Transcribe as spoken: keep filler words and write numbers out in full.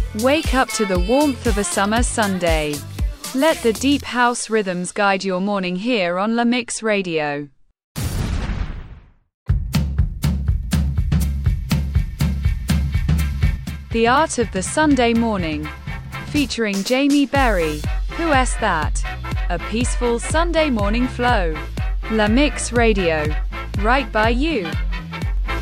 Wake up to the warmth of a summer Sunday. Let the deep house rhythms guide your morning here on La Mix Radio. The Art of the Sunday Morning, featuring Jamie Berry. Who is that? A peaceful Sunday morning flow. La Mix Radio, right by you.